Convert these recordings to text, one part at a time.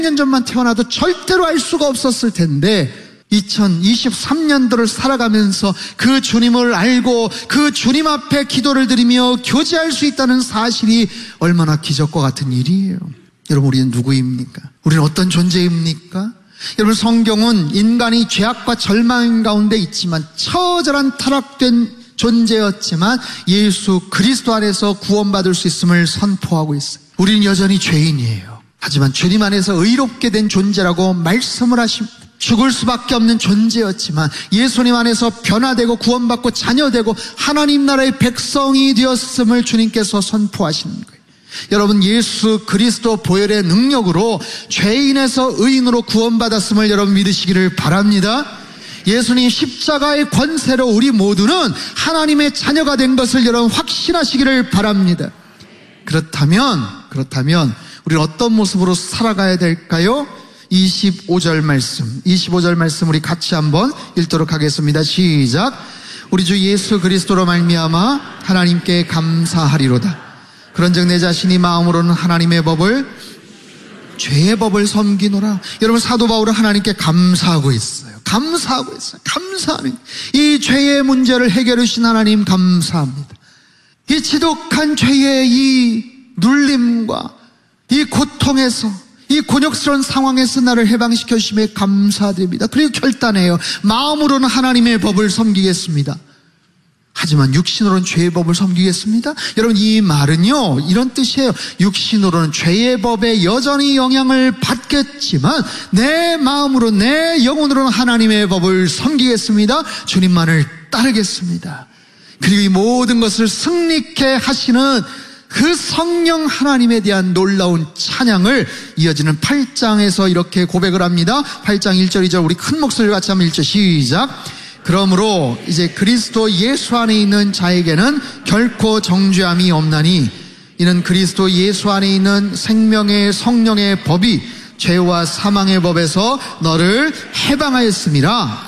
년 전만 태어나도 절대로 알 수가 없었을 텐데 2023년도를 살아가면서 그 주님을 알고 그 주님 앞에 기도를 드리며 교제할 수 있다는 사실이 얼마나 기적과 같은 일이에요. 여러분, 우리는 누구입니까? 우리는 어떤 존재입니까? 여러분, 성경은 인간이 죄악과 절망 가운데 있지만 처절한 타락된 존재였지만 예수 그리스도 안에서 구원받을 수 있음을 선포하고 있어요. 우리는 여전히 죄인이에요. 하지만 주님 안에서 의롭게 된 존재라고 말씀을 하십니다. 죽을 수밖에 없는 존재였지만 예수님 안에서 변화되고 구원받고 자녀되고 하나님 나라의 백성이 되었음을 주님께서 선포하시는 거예요. 여러분, 예수 그리스도 보혈의 능력으로 죄인에서 의인으로 구원받았음을 여러분 믿으시기를 바랍니다. 예수님 십자가의 권세로 우리 모두는 하나님의 자녀가 된 것을 여러분 확신하시기를 바랍니다. 그렇다면 우리는 어떤 모습으로 살아가야 될까요? 25절 말씀 우리 같이 한번 읽도록 하겠습니다. 시작. 우리 주 예수 그리스도로 말미암아 하나님께 감사하리로다. 그런즉 내 자신이 마음으로는 하나님의 법을 죄의 법을 섬기노라. 여러분, 사도 바울은 하나님께 감사하고 있어요. 감사하는 이 죄의 문제를 해결해 주신 하나님 감사합니다. 이 지독한 죄의 이 눌림과 이 고통에서 이 곤욕스러운 상황에서 나를 해방시켜 주심에 감사드립니다. 그리고 결단해요. 마음으로는 하나님의 법을 섬기겠습니다. 하지만 육신으로는 죄의 법을 섬기겠습니다. 여러분, 이 말은요 이런 뜻이에요. 육신으로는 죄의 법에 여전히 영향을 받겠지만 내 마음으로 내 영혼으로는 하나님의 법을 섬기겠습니다. 주님만을 따르겠습니다. 그리고 이 모든 것을 승리케 하시는 그 성령 하나님에 대한 놀라운 찬양을 이어지는 8장에서 이렇게 고백을 합니다. 8장 1절 2절 우리 큰 목소리를 같이 한번 읽죠. 시작. 그러므로 이제 그리스도 예수 안에 있는 자에게는 결코 정죄함이 없나니 이는 그리스도 예수 안에 있는 생명의 성령의 법이 죄와 사망의 법에서 너를 해방하였습니다.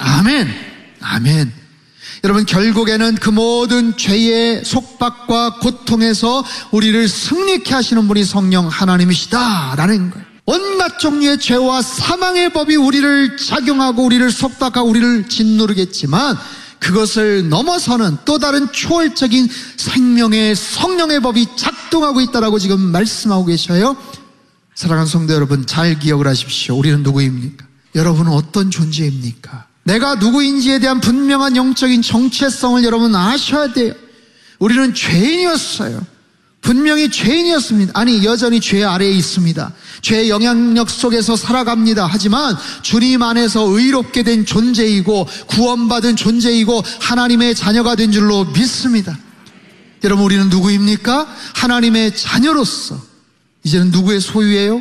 아멘. 여러분, 결국에는 그 모든 죄의 속박과 고통에서 우리를 승리케 하시는 분이 성령 하나님이시다라는 거예요. 온갖 종류의 죄와 사망의 법이 우리를 작용하고 우리를 속박하고 우리를 짓누르겠지만 그것을 넘어서는 또 다른 초월적인 생명의 성령의 법이 작동하고 있다라고 지금 말씀하고 계셔요. 사랑하는 성도 여러분, 잘 기억을 하십시오. 우리는 누구입니까? 여러분은 어떤 존재입니까? 내가 누구인지에 대한 분명한 영적인 정체성을 여러분 아셔야 돼요. 우리는 죄인이었어요. 분명히 죄인이었습니다. 아니, 여전히 죄 아래에 있습니다. 죄의 영향력 속에서 살아갑니다. 하지만 주님 안에서 의롭게 된 존재이고 구원받은 존재이고 하나님의 자녀가 된 줄로 믿습니다. 여러분, 우리는 누구입니까? 하나님의 자녀로서 이제는 누구의 소유예요?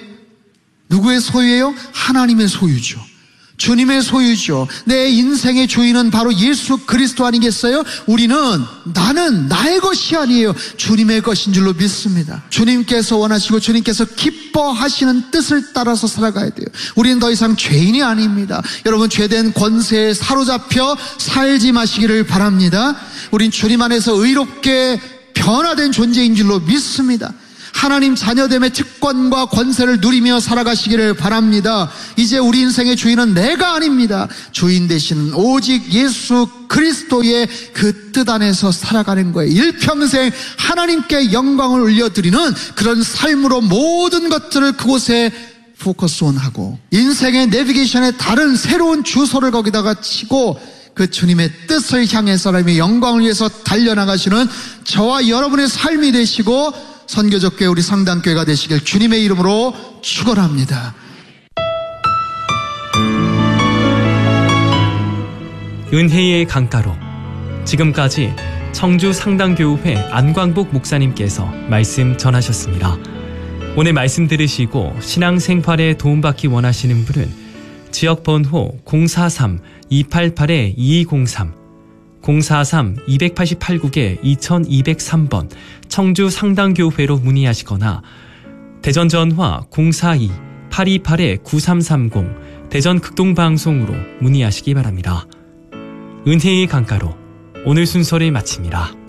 하나님의 소유죠. 주님의 소유죠. 내 인생의 주인은 바로 예수 그리스도 아니겠어요? 나는 나의 것이 아니에요. 주님의 것인 줄로 믿습니다. 주님께서 원하시고 주님께서 기뻐하시는 뜻을 따라서 살아가야 돼요. 우리는 더 이상 죄인이 아닙니다. 여러분, 죄된 권세에 사로잡혀 살지 마시기를 바랍니다. 우린 주님 안에서 의롭게 변화된 존재인 줄로 믿습니다. 하나님 자녀됨의 특권과 권세를 누리며 살아가시기를 바랍니다. 이제 우리 인생의 주인은 내가 아닙니다. 주인 되시는 오직 예수 그리스도의 그 뜻 안에서 살아가는 거예요. 일평생 하나님께 영광을 올려드리는 그런 삶으로 모든 것들을 그곳에 포커스온하고 인생의 내비게이션에 다른 새로운 주소를 거기다가 치고 그 주님의 뜻을 향해서 하나님의 영광을 위해서 달려나가시는 저와 여러분의 삶이 되시고 선교적교회 우리 상당교회가 되시길 주님의 이름으로 축원합니다. 은혜의 강가로 지금까지 청주 상당교회 안광복 목사님께서 말씀 전하셨습니다. 오늘 말씀 들으시고 신앙생활에 도움받기 원하시는 분은 지역번호 043-288-2203 043-288국에 2203번 청주 상당교회로 문의하시거나 대전 전화 042-828-9330 대전 극동방송으로 문의하시기 바랍니다. 은혜의 강가로 오늘 순서를 마칩니다.